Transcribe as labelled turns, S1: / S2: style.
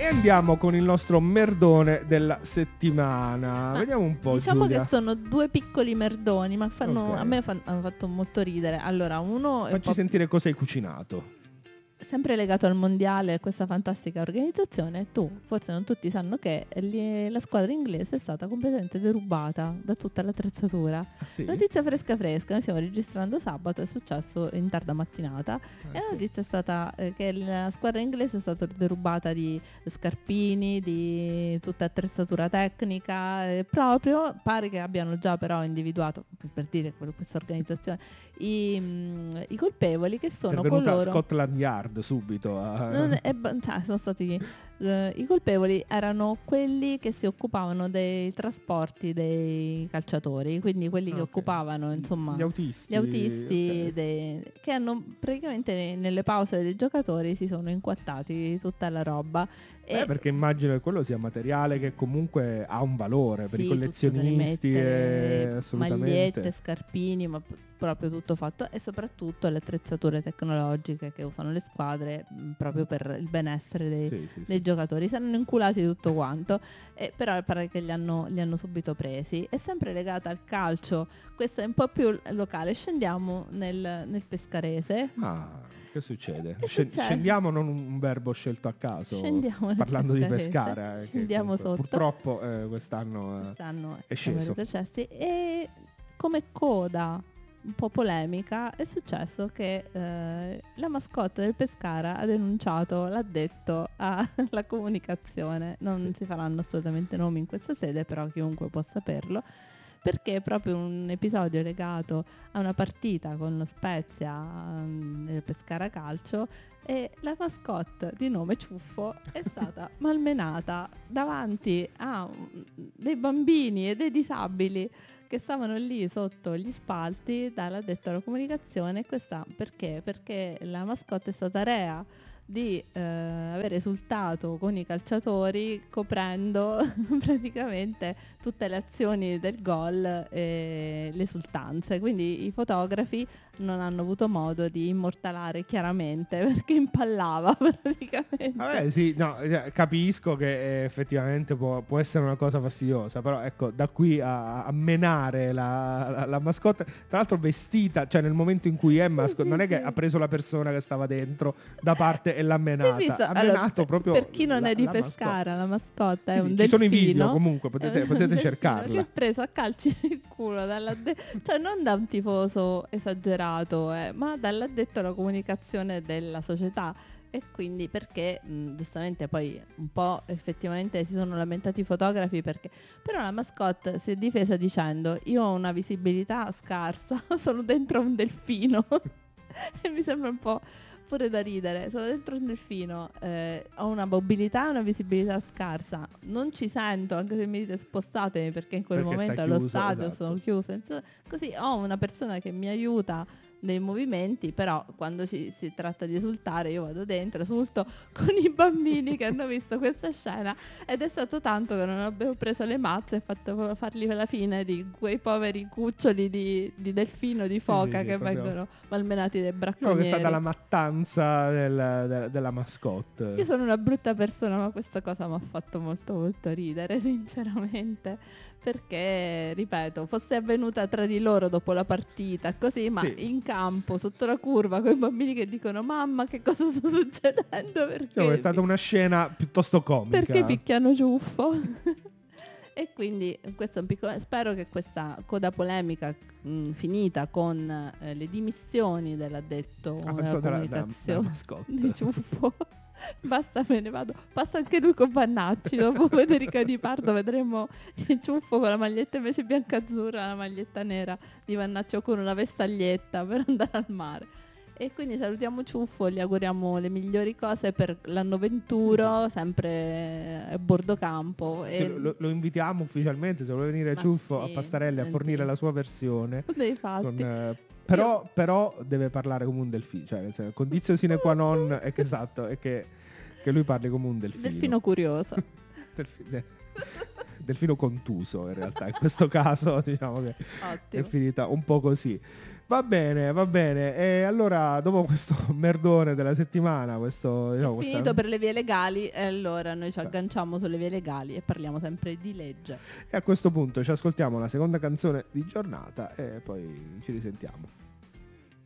S1: E andiamo con il nostro merdone della settimana. Vediamo un po',
S2: Diciamo
S1: Giulia.
S2: che sono due piccoli merdoni, ma
S1: Ok.
S2: a me hanno fatto molto ridere. Allora, uno è un
S1: Facci
S2: po'
S1: sentire cosa hai cucinato.
S2: sempre legato al mondiale, questa fantastica organizzazione. Forse non tutti sanno che la squadra inglese è stata completamente derubata da tutta l'attrezzatura.
S1: Ah, sì?
S2: Notizia fresca, noi stiamo registrando sabato, è successo in tarda mattinata. E la notizia è stata che la squadra inglese è stata derubata di scarpini, di tutta attrezzatura tecnica, proprio pare che abbiano già però individuato, per dire questa organizzazione, i colpevoli, che sono
S1: Intervenuta
S2: coloro...
S1: Scotland Yard subito.
S2: sono stati i colpevoli erano quelli che si occupavano dei trasporti dei calciatori, quindi quelli che
S1: Ok.
S2: occupavano, insomma,
S1: Gli autisti.
S2: gli autisti
S1: Ok.
S2: che hanno praticamente nelle pause dei giocatori si sono inquattati tutta la roba.
S1: Perché immagino che quello sia materiale che comunque ha un valore per i
S2: Sì, tutto da
S1: collezionisti,
S2: rimettere,
S1: assolutamente.
S2: magliette, scarpini, ma proprio tutto fatto, e soprattutto le attrezzature tecnologiche che usano le squadre proprio per il benessere dei giocatori. Si erano inculati tutto quanto, però pare che li hanno subito presi. È sempre legata al calcio, questo è un po' più locale. Scendiamo nel pescarese.
S1: Che succede?
S2: Che succede?
S1: Scendiamo, non un verbo scelto a caso.
S2: Scendiamo nel
S1: parlando di
S2: pescarese.
S1: pescare.
S2: Scendiamo sotto.
S1: Purtroppo quest'anno è sceso.
S2: E come coda un po' polemica è successo che la mascotte del Pescara ha denunciato l'addetto alla comunicazione. Non si faranno assolutamente nomi in questa sede, però chiunque può saperlo, perché è proprio un episodio legato a una partita con lo Spezia nel Pescara Calcio, e la mascotte di nome Ciuffo è stata malmenata davanti a dei bambini e dei disabili che stavano lì sotto gli spalti dall'addetto alla comunicazione. Questa perché? Perché la mascotte è stata rea di aver esultato con i calciatori coprendo praticamente tutte le azioni del gol e le esultanze, quindi i fotografi non hanno avuto modo di immortalare chiaramente perché impallava praticamente.
S1: Vabbè, sì, no, capisco che effettivamente può essere una cosa fastidiosa, però ecco, da qui a menare la mascotte, tra l'altro vestita, cioè nel momento in cui è mascotte, non è che ha preso la persona che stava dentro da parte e l'ha menata, ha menato proprio
S2: per chi non è di
S1: la
S2: Pescara, la mascotte è un
S1: ci
S2: delfino.
S1: sono i video comunque, potete
S2: delfino
S1: cercarla.
S2: che è preso a calci nel culo cioè non da un tifoso esagerato, ma dall'addetto alla comunicazione della società. E quindi perché giustamente poi un po' effettivamente si sono lamentati i fotografi, perché però la mascotte si è difesa dicendo: io ho una visibilità scarsa, sono dentro un delfino. E mi sembra un po' pure da ridere, sono dentro un delfino, ho una mobilità e una visibilità scarsa, non ci sento, anche se mi dite spostatemi perché in quel momento allo stadio sono chiuso, così ho una persona che mi aiuta nei movimenti, però quando si tratta di esultare io vado dentro, esulto con i bambini che hanno visto questa scena, ed è stato tanto che non abbiamo preso le mazze e fatto farli alla fine di quei poveri cuccioli di delfino, di foca che vengono malmenati dai bracconieri.
S1: È stata la mattanza della mascotte.
S2: Io sono una brutta persona, ma questa cosa mi ha fatto molto molto ridere, sinceramente, perché, ripeto, fosse avvenuta tra di loro dopo la partita, così, ma in campo, sotto la curva, con i bambini che dicono: mamma, che cosa sta succedendo? Perché
S1: è stata una scena piuttosto comica.
S2: Perché picchiano Ciuffo? E quindi questo è un piccolo... Spero che questa coda polemica finita con le dimissioni dell'addetto alla comunicazione di Ciuffo. Basta, me ne vado. Passa anche lui con Vannacci. Dopo Federica Di Pardo vedremo il Ciuffo con la maglietta invece biancazzurra, la maglietta nera di Vannacci, o con una vestaglietta per andare al mare. E quindi salutiamo Ciuffo, gli auguriamo le migliori cose per l'anno venturo, sempre a bordo campo.
S1: Lo invitiamo ufficialmente, se vuole venire Ciuffo a Pastarelli a fornire la sua versione. Però deve parlare come un delfino, cioè condizio sine qua non è che esatto, è che lui parli come un delfino.
S2: Delfino curioso.
S1: Delfino contuso in realtà in questo caso, diciamo che è
S2: Ottimo.
S1: finita un po' così. Va bene, va bene. E allora, dopo questo merdone della settimana, questo, diciamo,
S2: Finito per le vie legali e allora noi ci agganciamo sulle vie legali e parliamo sempre di legge.
S1: e a questo punto ci ascoltiamo la seconda canzone di giornata e poi ci risentiamo.